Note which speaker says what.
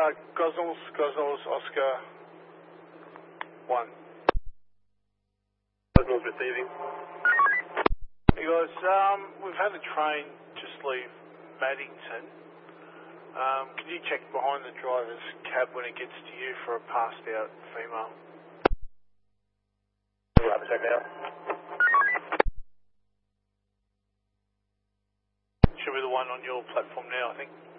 Speaker 1: Gosnells, Oscar 1.
Speaker 2: Gosnells receiving.
Speaker 1: Hey guys, we've had a train just leave Maddington. Can you check behind the driver's cab when it gets to you for a passed out female?
Speaker 2: Right, check now.
Speaker 1: Should be the one on your platform now, I think.